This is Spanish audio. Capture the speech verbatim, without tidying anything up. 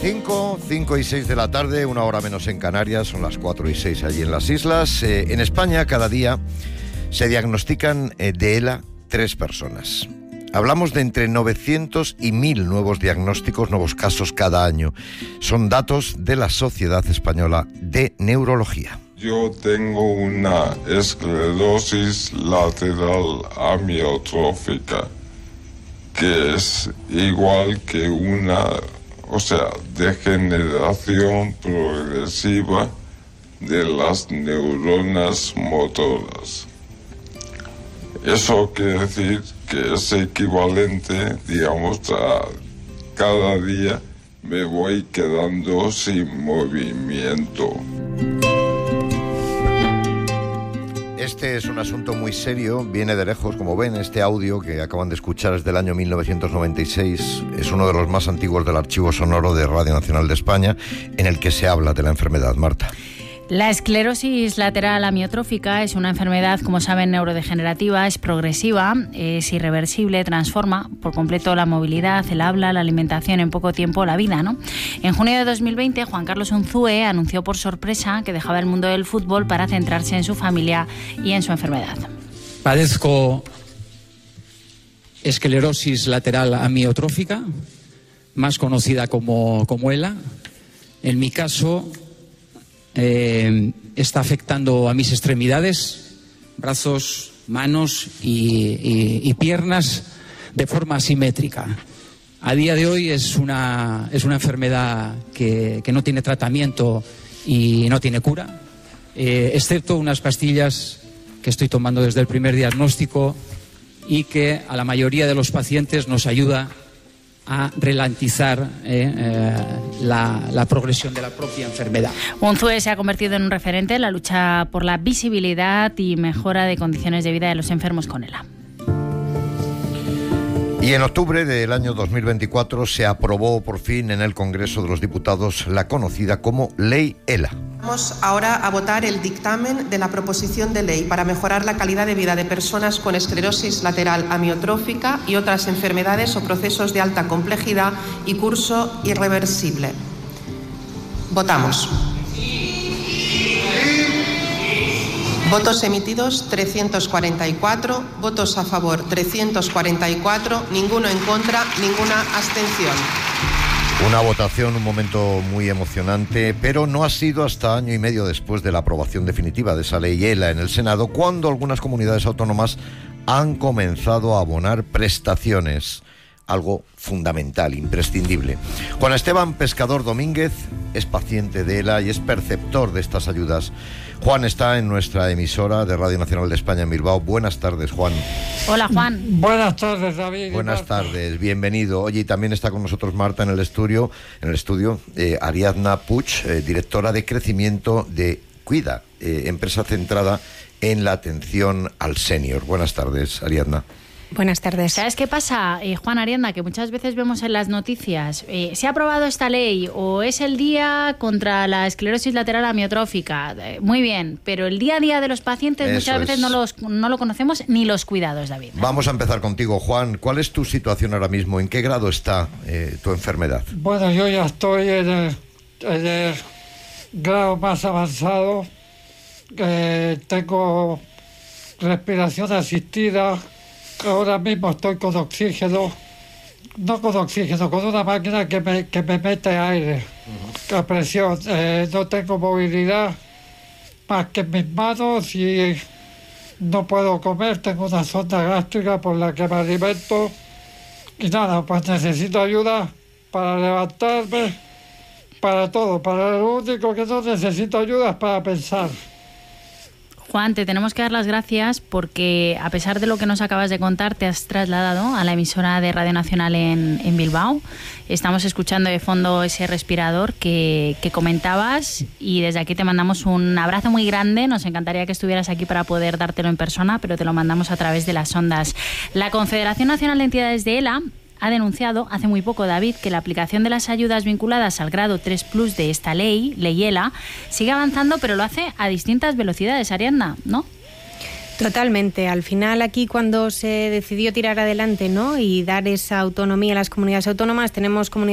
cinco, cinco y seis de la tarde, una hora menos en Canarias, son las cuatro y seis allí en las islas. Eh, en España, cada día se diagnostican eh, de ELA tres personas. Hablamos de entre novecientos y mil nuevos diagnósticos, nuevos casos cada año. Son datos de la Sociedad Española de Neurología. Yo tengo una esclerosis lateral amiotrófica, que es igual que una, o sea, degeneración progresiva de las neuronas motoras. Eso quiere decir que es equivalente, digamos, a cada día me voy quedando sin movimiento. Este es un asunto muy serio, viene de lejos, como ven. Este audio que acaban de escuchar es del año mil novecientos noventa y seis, es uno de los más antiguos del archivo sonoro de Radio Nacional de España, en el que se habla de la enfermedad. Marta. La esclerosis lateral amiotrófica es una enfermedad, como saben, neurodegenerativa, es progresiva, es irreversible, transforma por completo la movilidad, el habla, la alimentación, en poco tiempo la vida, ¿no? En junio de dos mil veinte, Juan Carlos Unzúe anunció por sorpresa que dejaba el mundo del fútbol para centrarse en su familia y en su enfermedad. Padezco esclerosis lateral amiotrófica, más conocida como, como ELA. En mi caso, Eh, está afectando a mis extremidades, brazos, manos y, y, y piernas de forma asimétrica. A día de hoy es una, es una enfermedad que, que no tiene tratamiento y no tiene cura, eh, excepto unas pastillas que estoy tomando desde el primer diagnóstico y que a la mayoría de los pacientes nos ayuda a ralentizar eh, eh, la, la progresión de la propia enfermedad. Unzúe se ha convertido en un referente en la lucha por la visibilidad y mejora de condiciones de vida de los enfermos con ELA. Y en octubre del año dos mil veinticuatro se aprobó por fin en el Congreso de los Diputados la conocida como Ley ELA. Vamos ahora a votar el dictamen de la proposición de ley para mejorar la calidad de vida de personas con esclerosis lateral amiotrófica y otras enfermedades o procesos de alta complejidad y curso irreversible. Votamos. Votos emitidos trescientos cuarenta y cuatro, votos a favor trescientos cuarenta y cuatro, ninguno en contra, ninguna abstención. Una votación, un momento muy emocionante, pero no ha sido hasta año y medio después de la aprobación definitiva de esa ley ELA en el Senado cuando algunas comunidades autónomas han comenzado a abonar prestaciones, algo fundamental, imprescindible. Juan Esteban Pescador Domínguez es paciente de ELA y es perceptor de estas ayudas. Juan está en nuestra emisora de Radio Nacional de España en Bilbao. Buenas tardes, Juan. Hola, Juan. Buenas tardes, David. Buenas tardes, bienvenido. Oye, y también está con nosotros Marta en el estudio, en el estudio, eh, Ariadna Puig, eh, directora de crecimiento de Cuida, eh, empresa centrada en la atención al senior. Buenas tardes, Ariadna. Buenas tardes. ¿Sabes qué pasa, eh, Juan, Ariadna? Que muchas veces vemos en las noticias, eh, se ha aprobado esta ley o es el día contra la esclerosis lateral amiotrófica. Eh, muy bien, pero el día a día de los pacientes Eso muchas veces no, los, no lo conocemos ni los cuidados, David. Vamos a empezar contigo, Juan. ¿Cuál es tu situación ahora mismo? ¿En qué grado está eh, tu enfermedad? Bueno, yo ya estoy en el, en el grado más avanzado. Eh, tengo respiración asistida. Ahora mismo estoy con oxígeno, no con oxígeno, con una máquina que me, que me mete aire uh-huh. a presión. Eh, no tengo movilidad más que en mis manos y no puedo comer. Tengo una sonda gástrica por la que me alimento y nada, pues necesito ayuda para levantarme, para todo. Para lo único que no necesito ayuda es para pensar. Juan, te tenemos que dar las gracias porque, a pesar de lo que nos acabas de contar, te has trasladado a la emisora de Radio Nacional en, en Bilbao. Estamos escuchando de fondo ese respirador que, que comentabas y desde aquí te mandamos un abrazo muy grande. Nos encantaría que estuvieras aquí para poder dártelo en persona, pero te lo mandamos a través de las ondas. La Confederación Nacional de Entidades de ELA ha denunciado hace muy poco, David, que la aplicación de las ayudas vinculadas al grado tres plus de esta ley, Ley ELA, sigue avanzando, pero lo hace a distintas velocidades, Ariadna, ¿no? Totalmente. Al final, aquí cuando se decidió tirar adelante, ¿no?, y dar esa autonomía a las comunidades autónomas, tenemos comunidades